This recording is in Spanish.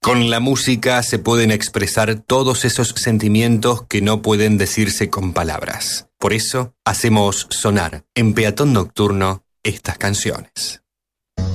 Con la música se pueden expresar todos esos sentimientos que no pueden decirse con palabras. Por eso hacemos sonar en Peatón Nocturno estas canciones.